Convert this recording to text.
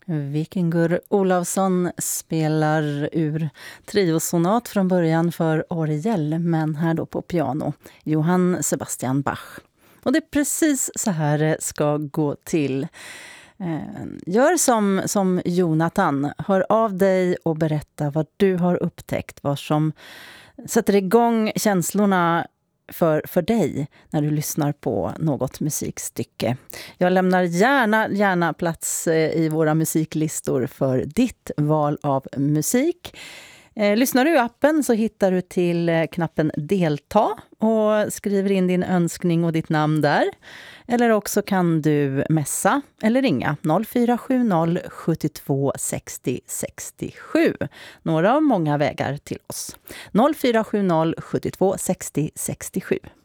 Vikingur Olafsson spelar ur triosonat från början för orgel, men här då på piano, Johann Sebastian Bach. Och det är precis så här det ska gå till. Gör som Jonathan, hör av dig och berätta vad du har upptäckt, vad som sätter igång känslorna för dig när du lyssnar på något musikstycke. Jag lämnar gärna plats i våra musiklistor för ditt val av musik. Lyssnar du i appen så hittar du till knappen delta och skriver in din önskning och ditt namn där. Eller också kan du messa eller ringa 0470 72 60 67. Några av många vägar till oss. 0470 72 60 67.